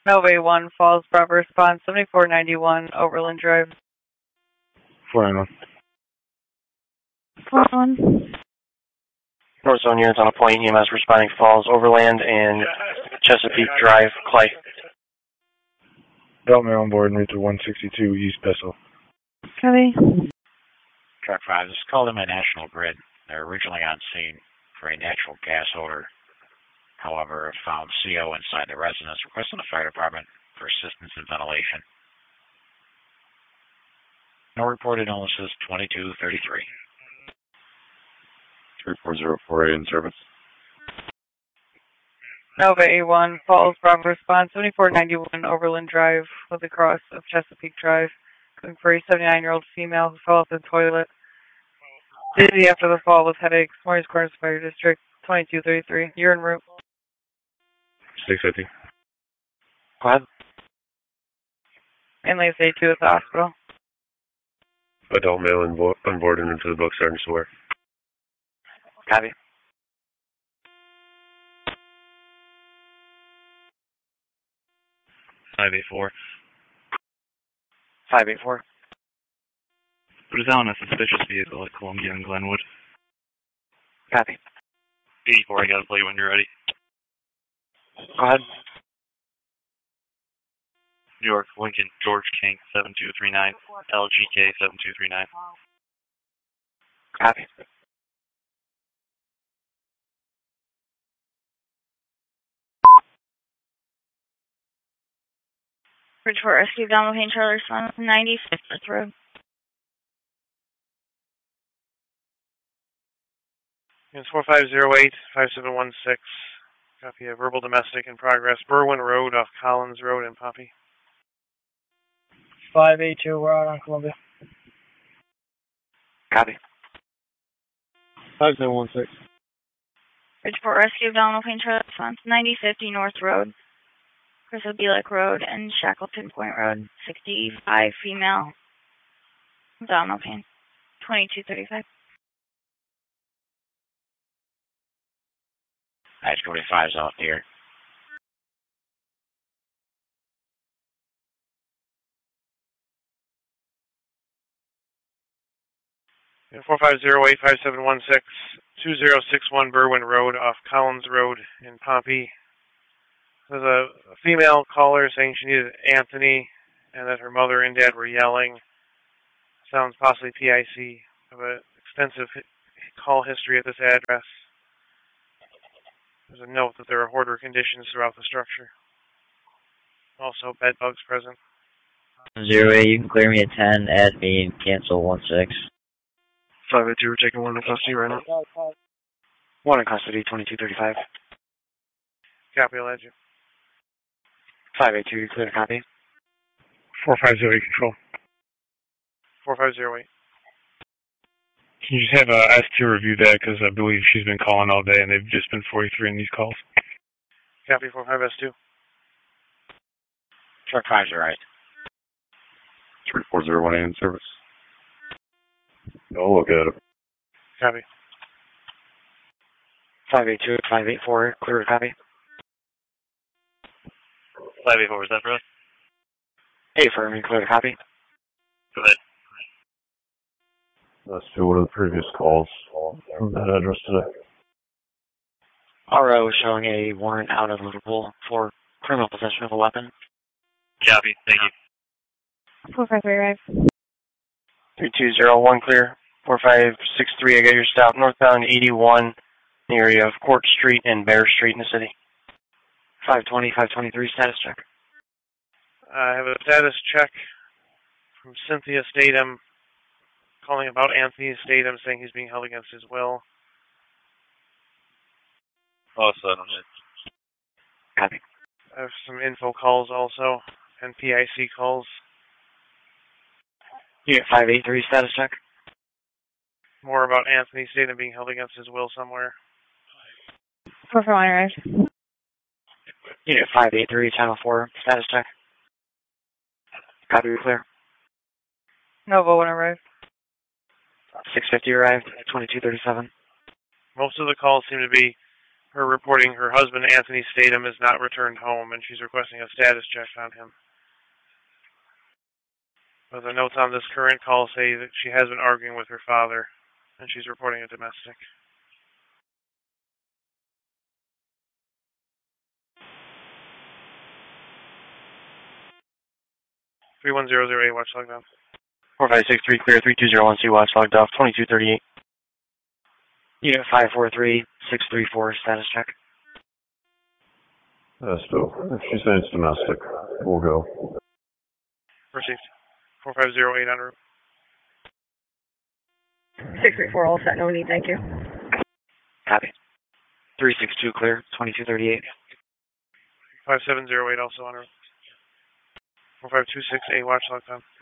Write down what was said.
Nova 1 Falls, Bravo response 7491 Overland Drive. 491. 491. North Zone units on a point, EMS responding Falls, Overland, and Chesapeake Drive, Clay. Delta on board, route to 162 East Bessel. Copy. Truck 5, this is called in my National Grid. They're originally on scene for a natural gas odor. However, found CO inside the residence, requesting the fire department for assistance in ventilation. No reported illnesses, 2233. 34048 in service. Nova A1 Falls, Bravo response 7491 Overland Drive with the cross of Chesapeake Drive. Going for a 79-year-old female who fell off the toilet. Dizzy after the fall with headaches. Morris Corners Fire District 2233. You're en route. 650. Go ahead. Inlays A2 at the hospital. Adult male on board and into the book, Sergeant Swear. Copy. Five 8-4. 584. Put us out on a suspicious vehicle at Columbia and Glenwood. Copy. 84, I got a plate when you're ready. Go ahead. New York, Lincoln, George King, 7239. LGK, 7239. Copy. Bridgeport Rescue, Donald Payne, Charlie Response, 95th Road. It's 4508 5716. Copy a verbal domestic in progress. Berwyn Road off Collins Road in Poppy. 582, we're out on Columbia. Copy. 5716. Bridgeport Rescue, Donald Payne, Charlie Response, 9050 North Road. Crystal Bielek Road and Shackleton Point Road, 65 female. Donald Payne, 2235. I-45's off here. Yeah, 4508 5716 2061 Berwyn Road off Collins Road in Pompey. There's a female caller saying she needed Anthony and that her mother and dad were yelling. Sounds possibly PIC. Have an extensive call history at this address. There's a note that there are hoarder conditions throughout the structure. Also, bed bugs present. 08, you can clear me at 10, add me, and cancel 16. 582, we're taking one in custody right now. One in custody, 2235. Copy, I'll add you. 582, you clear the copy. 4508 control. 4508. Can you just have S2 review that, because I believe she's been calling all day and they've just been 43 in these calls. Copy, 45S2. Truck 5's right. 3401A in service. I'll look at it. Copy. 582, 584, clear the copy. 584, is that for us? 8 for me, clear the copy. Go ahead. Let's do one of the previous calls from that address today. RO is showing a warrant out of Liverpool for criminal possession of a weapon. Copy, thank you. 4535. 3201 clear. 4563, I got your stop northbound 81 in the area of Court Street and Bear Street in the city. 520, 523, status check. I have a status check from Cynthia Statham calling about Anthony Statham, saying he's being held against his will. Also, Copy. I have some info calls also, and PIC calls. Unit 583, status check. More about Anthony Statham being held against his will somewhere. 441 arrived. Unit 583, channel 4, status check. Copy, clear. Nova 1 arrived. 650 arrived, 2237. Most of the calls seem to be her reporting her husband, Anthony Statham, is not returned home, and she's requesting a status check on him. But the notes on this current call say that she has been arguing with her father, and she's reporting a domestic. 31008, watch logged off. 4563 clear, 3201C, watch logged off, 2238. Unit 543634, status check. Still, if she says domestic, we'll go. Received. 4508 en route. 634, all set, no need, thank you. Copy. 362 clear, 2238. 5708 also en route. 45268, watch logged on.